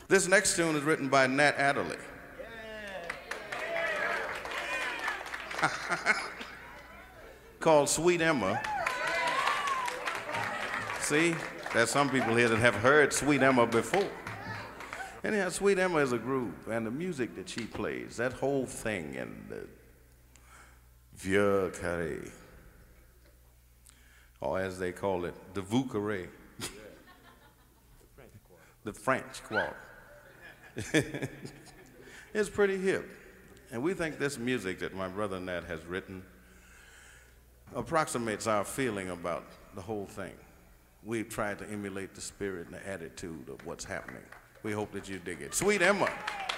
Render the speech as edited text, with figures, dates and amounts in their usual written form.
This next tune is written by Nat Adderley. Called Sweet Emma. See, there's some people here that have heard Sweet Emma before. Anyhow, Sweet Emma is a group, and the music that she plays, that whole thing, and the vieux carré, or as they call it, the vieux carré, the French quarter. It's pretty hip. And we think this music that my brother Nat has written approximates our feeling about the whole thing. We've tried to emulate the spirit and the attitude of what's happening. We hope that you dig it. Sweet Emma.